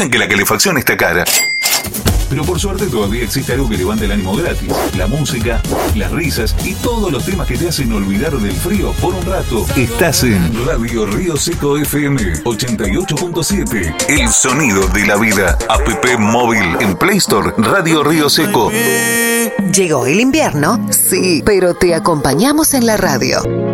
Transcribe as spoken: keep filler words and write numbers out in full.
dicen que la calefacción está cara. Pero por suerte todavía existe algo que levanta el ánimo gratis. La música, las risas y todos los temas que te hacen olvidar del frío por un rato. Estás en Radio Río Seco F M ochenta y ocho punto siete. El sonido de la vida. App móvil en Play Store. Radio Río Seco. ¿Llegó el invierno? Sí, pero te acompañamos en la radio.